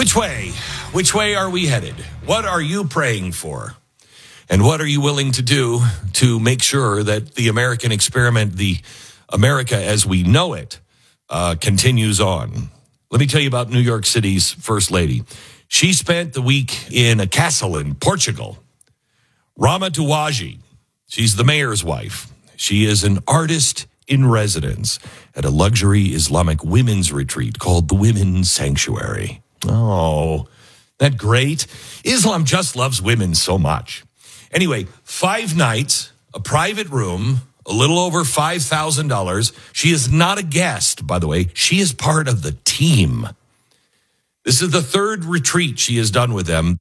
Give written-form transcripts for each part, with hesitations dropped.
Which way? Which way are we headed? What are you praying for? And what are you willing to do to make sure that the American experiment, the America as we know it, continues on? Let me tell you about New York City's First Lady. She spent the week in a castle in Portugal. Rama Tawaji, she's the mayor's wife. She is an artist in residence at a luxury Islamic women's retreat called the Women's Sanctuary. Oh, that great? Islam just loves women so much. Anyway, 5 nights, a private room, a little over $5,000. She is not a guest, by the way. She is part of the team. This is the 3rd retreat she has done with them.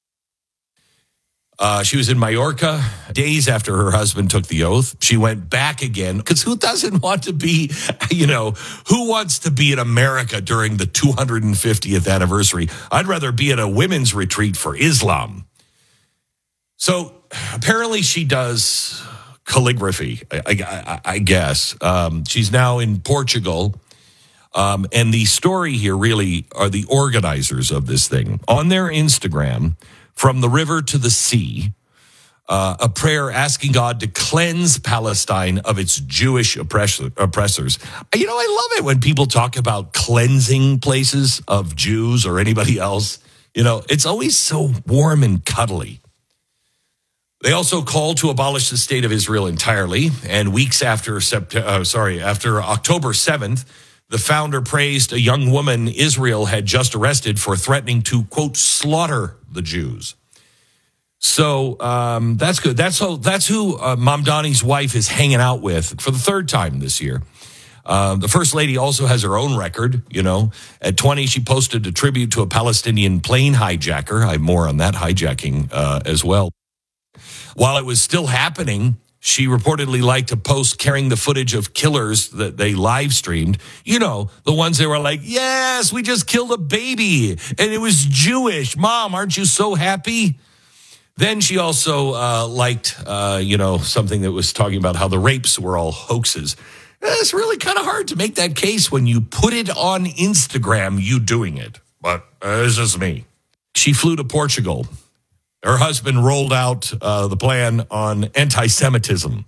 She was in Mallorca days after her husband took the oath. She went back again because who doesn't want to be, who wants to be in America during the 250th anniversary? I'd rather be at a women's retreat for Islam. So apparently she does calligraphy, I guess. She's now in Portugal. And the story here really are the organizers of this thing. On their Instagram, from the river to the sea, a prayer asking God to cleanse Palestine of its Jewish oppressors. I love it when people talk about cleansing places of Jews or anybody else. It's always so warm and cuddly. They also called to abolish the state of Israel entirely. And weeks after October 7th, the founder praised a young woman Israel had just arrested for threatening to, quote, slaughter the Jews. So that's good. That's who Mamdani's wife is hanging out with for the 3rd time this year. The First Lady also has her own record. At 20, she posted a tribute to a Palestinian plane hijacker. I have more on that hijacking as well. While it was still happening, she reportedly liked to post carrying the footage of killers that they live streamed. The ones that were like, yes, we just killed a baby and it was Jewish. Mom, aren't you so happy? Then she also liked, something that was talking about how the rapes were all hoaxes. It's really kind of hard to make that case when you put it on Instagram, you doing it. But it's just me. She flew to Portugal. Her husband rolled out the plan on anti-Semitism.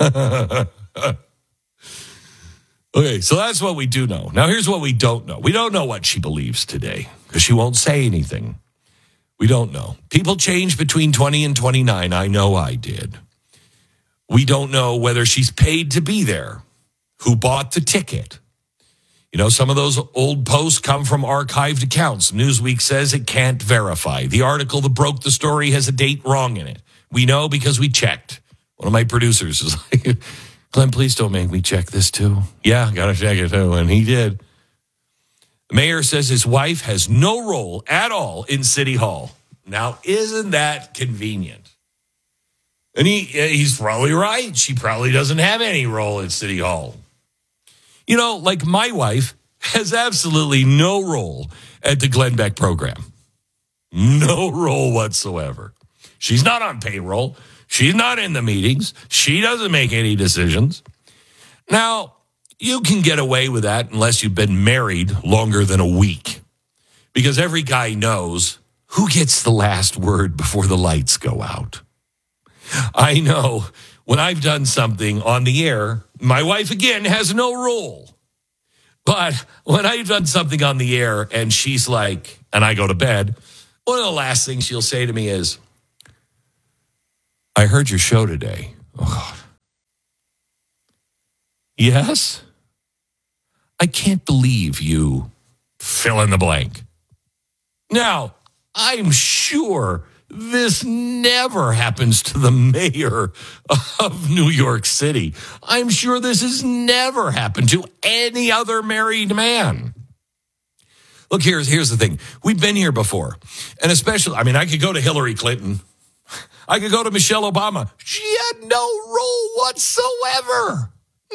Okay, so that's what we do know. Now, here's what we don't know. We don't know what she believes today because she won't say anything. We don't know. People change between 20 and 29. I know I did. We don't know whether she's paid to be there, who bought the ticket. Some of those old posts come from archived accounts. Newsweek says it can't verify. The article that broke the story has a date wrong in it. We know because we checked. One of my producers is like, Glenn, please don't make me check this too. Yeah, got to check it too. And he did. The mayor says his wife has no role at all in City Hall. Now, isn't that convenient? And he's probably right. She probably doesn't have any role in City Hall. Like my wife has absolutely no role at the Glenn Beck program. No role whatsoever. She's not on payroll. She's not in the meetings. She doesn't make any decisions. Now, you can get away with that unless you've been married longer than a week. Because every guy knows who gets the last word before the lights go out. I know when I've done something on the air, my wife, again, has no role. But when I've done something on the air and she's like, and I go to bed, one of the last things she'll say to me is, I heard your show today. Oh, God. Yes? I can't believe you fill in the blank. Now, I'm sure this never happens to the mayor of New York City. I'm sure this has never happened to any other married man. Look, here's the thing. We've been here before. And especially, I could go to Hillary Clinton. I could go to Michelle Obama. She had no role whatsoever.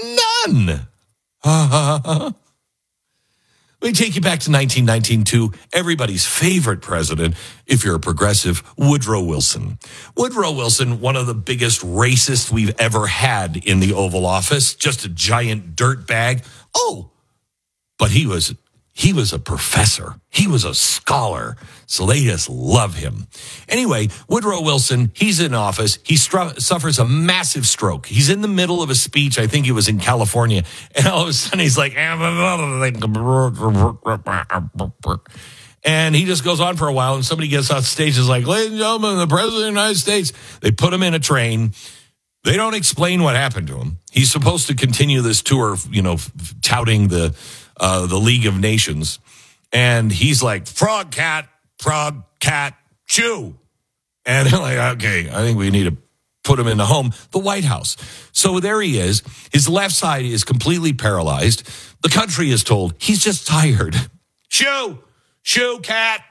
None. Let me take you back to 1919 to everybody's favorite president, if you're a progressive, Woodrow Wilson. Woodrow Wilson, one of the biggest racists we've ever had in the Oval Office, just a giant dirt bag. Oh, but he was He was a professor. He was a scholar. So they just love him. Anyway, Woodrow Wilson, he's in office. He suffers a massive stroke. He's in the middle of a speech. I think he was in California. And all of a sudden he's like, and he just goes on for a while. And somebody gets off stage and is like, ladies and gentlemen, the president of the United States. They put him in a train. They don't explain what happened to him. He's supposed to continue this tour, touting the League of Nations. And he's like, frog, cat, chew. And they're like, okay, I think we need to put him in the home, the White House. So there he is. His left side is completely paralyzed. The country is told he's just tired. Shoo, cat.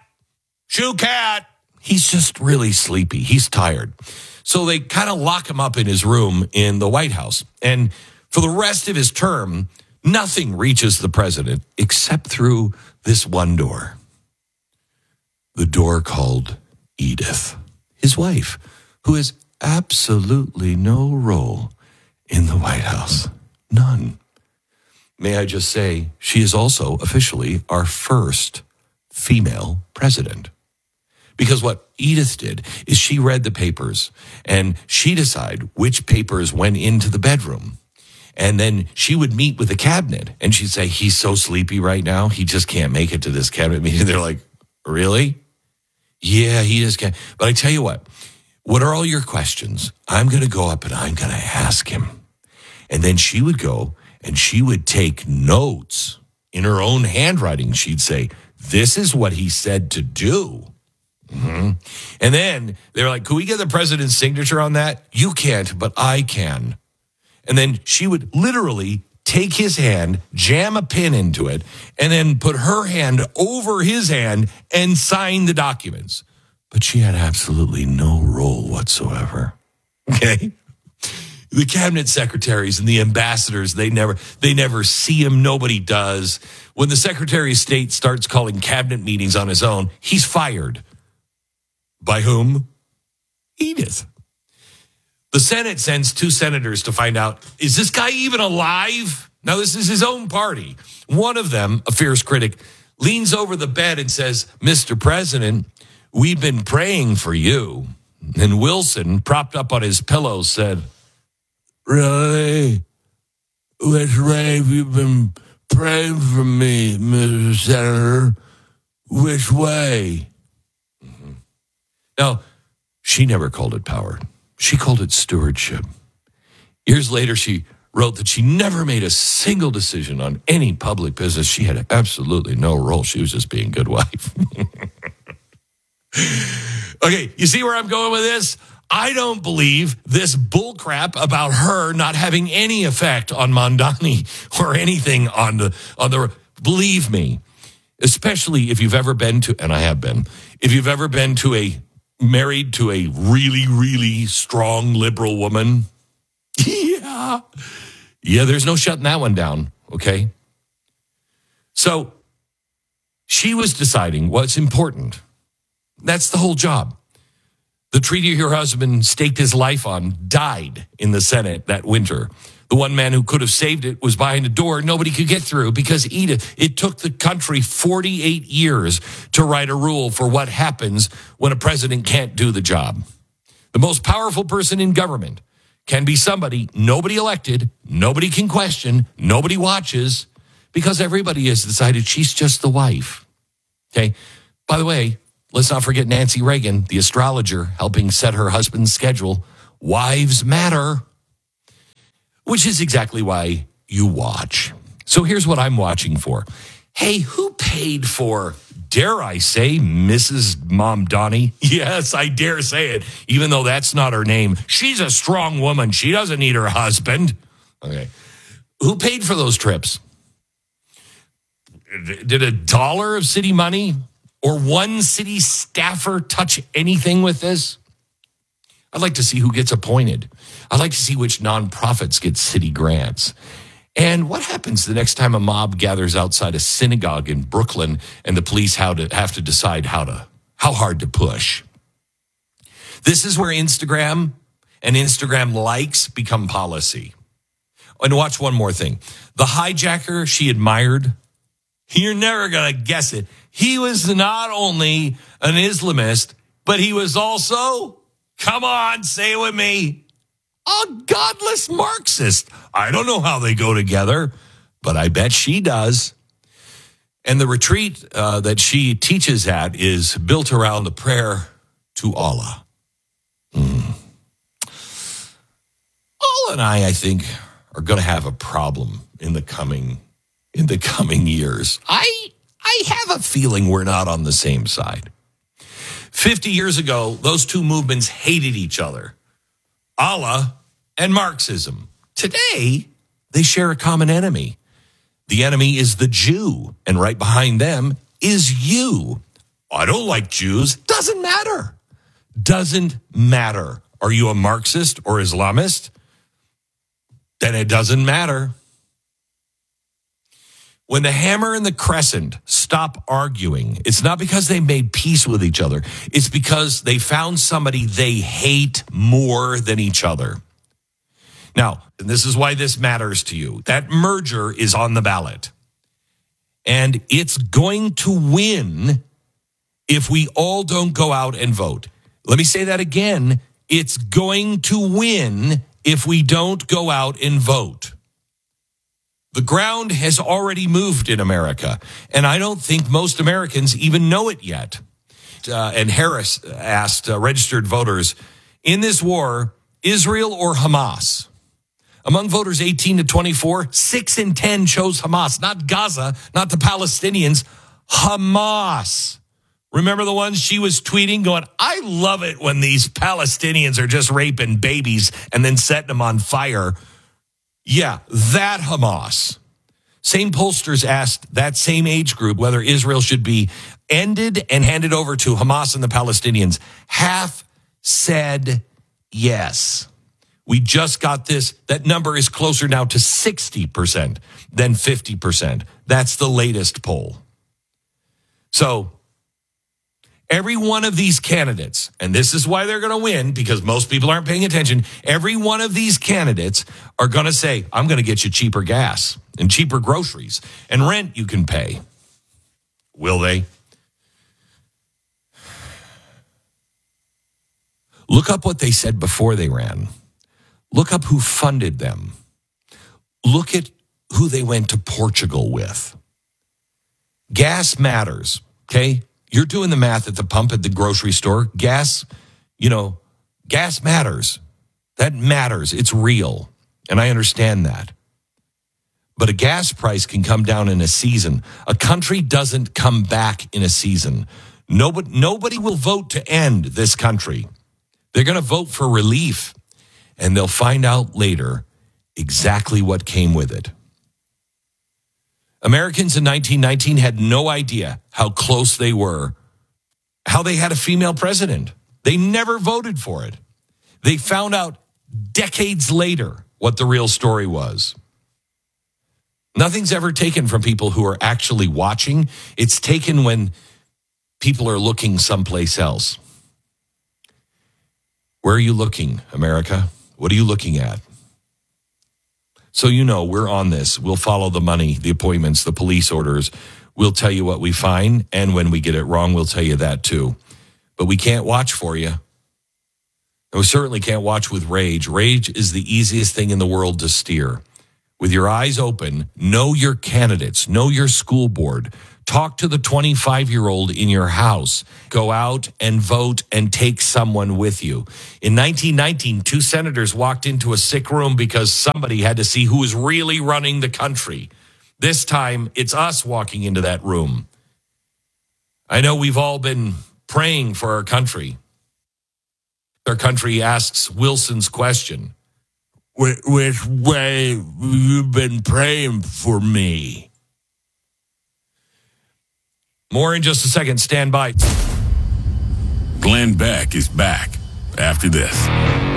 He's just really sleepy. He's tired. So they kind of lock him up in his room in the White House. And for the rest of his term, nothing reaches the president except through this one door. The door called Edith, his wife, who has absolutely no role in the White House. None. May I just say, she is also officially our first female president. Because what Edith did is she read the papers and she decided which papers went into the bedroom. And then she would meet with the cabinet and she'd say, he's so sleepy right now. He just can't make it to this cabinet meeting. They're like, really? Yeah, he just can't. But I tell you what are all your questions? I'm going to go up and I'm going to ask him. And then she would go and she would take notes in her own handwriting. She'd say, this is what he said to do. Mm-hmm. And then they're like, can we get the president's signature on that? You can't, but I can. And then she would literally take his hand, jam a pin into it, and then put her hand over his hand and sign the documents. But she had absolutely no role whatsoever. Okay? The cabinet secretaries and the ambassadors, they never see him. Nobody does. When the Secretary of State starts calling cabinet meetings on his own, he's fired. By whom? Edith. The Senate sends 2 senators to find out, is this guy even alive? Now, this is his own party. One of them, a fierce critic, leans over the bed and says, Mr. President, we've been praying for you. And Wilson, propped up on his pillow, said, really? Which way have you been praying for me, Mr. Senator? Which way? Now, she never called it power. She called it stewardship. Years later, she wrote that she never made a single decision on any public business. She had absolutely no role. She was just being a good wife. Okay, you see where I'm going with this? I don't believe this bullcrap about her not having any effect on Mamdani or anything on the. Believe me, especially if you've ever been to, and I have been, if you've ever been married to a really, really strong liberal woman. Yeah, there's no shutting that one down, okay? So she was deciding what's important. That's the whole job. The treaty her husband staked his life on died in the Senate that winter. The one man who could have saved it was behind a door nobody could get through because it took the country 48 years to write a rule for what happens when a president can't do the job. The most powerful person in government can be somebody nobody elected, nobody can question, nobody watches, because everybody has decided she's just the wife. Okay? By the way, let's not forget Nancy Reagan, the astrologer, helping set her husband's schedule. Wives matter. Which is exactly why you watch. So here's what I'm watching for. Hey, who paid for, dare I say, Mrs. Mamdani? Yes, I dare say it, even though that's not her name. She's a strong woman. She doesn't need her husband. Okay. Who paid for those trips? Did $1 of city money or one city staffer touch anything with this? I'd like to see who gets appointed. I'd like to see which nonprofits get city grants. And what happens the next time a mob gathers outside a synagogue in Brooklyn and the police have to decide how hard to push? This is where Instagram and Instagram likes become policy. And watch one more thing. The hijacker she admired, You're never going to guess it. He was not only an Islamist, but he was also, come on, say it with me, a godless Marxist. I don't know how they go together, but I bet she does. And the retreat that she teaches at is built around the prayer to Allah. Allah and I think, are going to have a problem in the coming years. I have a feeling we're not on the same side. 50 years ago, those two movements hated each other, Allah and Marxism. Today, they share a common enemy. The enemy is the Jew, and right behind them is you. I don't like Jews. Doesn't matter. Doesn't matter. Are you a Marxist or Islamist? Then it doesn't matter. When the hammer and the crescent stop arguing, it's not because they made peace with each other. It's because they found somebody they hate more than each other. Now, and this is why this matters to you. That merger is on the ballot. And it's going to win if we all don't go out and vote. Let me say that again. It's going to win if we don't go out and vote. The ground has already moved in America, and I don't think most Americans even know it yet. And Harris asked registered voters, in this war, Israel or Hamas? Among voters 18 to 24, 6 in 10 chose Hamas, not Gaza, not the Palestinians, Hamas. Remember the ones she was tweeting going, I love it when these Palestinians are just raping babies and then setting them on fire. Yeah, that Hamas. Same pollsters asked that same age group whether Israel should be ended and handed over to Hamas and the Palestinians. Half said yes. We just got this. That number is closer now to 60% than 50%. That's the latest poll. So every one of these candidates, and this is why they're going to win, because most people aren't paying attention, every one of these candidates are going to say, I'm going to get you cheaper gas and cheaper groceries and rent you can pay. Will they? Look up what they said before they ran. Look up who funded them. Look at who they went to Portugal with. Gas matters, okay? You're doing the math at the pump at the grocery store. Gas matters. That matters. It's real. And I understand that. But a gas price can come down in a season. A country doesn't come back in a season. Nobody will vote to end this country. They're going to vote for relief. And they'll find out later exactly what came with it. Americans in 1919 had no idea how close they were, how they had a female president. They never voted for it. They found out decades later what the real story was. Nothing's ever taken from people who are actually watching. It's taken when people are looking someplace else. Where are you looking, America? What are you looking at? So we're on this. We'll follow the money, the appointments, the police orders. We'll tell you what we find, and when we get it wrong, we'll tell you that too. But we can't watch for you. And we certainly can't watch with rage. Rage is the easiest thing in the world to steer. With your eyes open, know your candidates, know your school board. Talk to the 25-year-old in your house. Go out and vote and take someone with you. In 1919, 2 senators walked into a sick room because somebody had to see who was really running the country. This time, it's us walking into that room. I know we've all been praying for our country. Our country asks Wilson's question. Which way you've been praying for me? More in just a second. Stand by. Glenn Beck is back after this.